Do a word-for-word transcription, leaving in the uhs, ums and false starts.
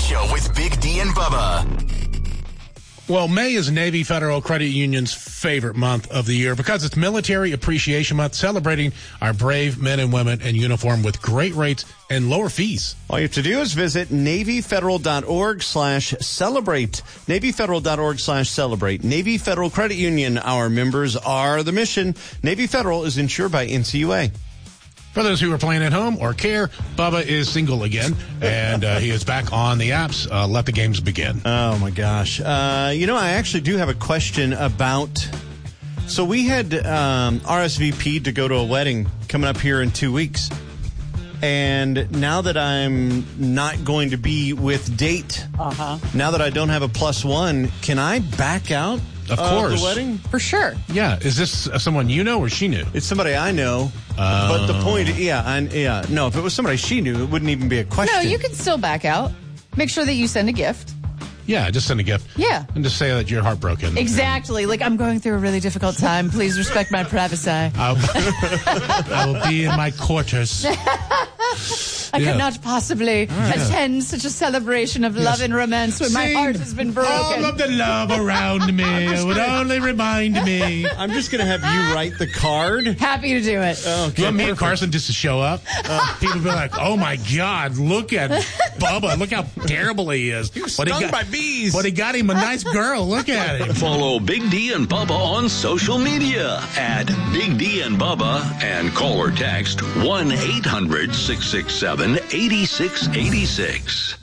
Show with Big D and Bubba. Well, May is Navy Federal Credit Union's favorite month of the year because it's Military Appreciation Month, celebrating our brave men and women in uniform with great rates and lower fees. All you have to do is visit NavyFederal.org slash celebrate. NavyFederal.org slash celebrate. Navy Federal Credit Union, our members are the mission. Navy Federal is insured by N C U A. For those who are playing at home or care, Bubba is single again, and uh, he is back on the apps. Uh, let the games begin. Oh, my gosh. Uh, you know, I actually do have a question about... So we had um, R S V P'd to go to a wedding coming up here in two weeks. And now that I'm not going to be with date, uh-huh. now that I don't have a plus one, can I back out of course. the wedding? For sure. Yeah. Is this someone you know or she knew? It's somebody I know. Uh, but the point, yeah, I, yeah. No, if it was somebody she knew, it wouldn't even be a question. No, you can still back out. Make sure that you send a gift. Yeah, just send a gift. Yeah. And just say that you're heartbroken. Exactly. Like, I'm going through a really difficult time. Please respect my privacy. I'll, I will be in my quarters. I Yeah. could not possibly right. attend such a celebration of Yes. love and romance when my Sing heart has been broken. all of the love around me would only remind me. I'm just going to have you wwrite the card. Happy to do it. Okay, You want me and perfect. Carson just to show up? Uh, people be like, oh my God, look at Bubba. Look how terrible he is. He was stung by bees. But he got him a nice girl. Look at him. Follow Big D and Bubba on social media at Big D and Bubba and call or text one eight hundred six six seven eight six eight six.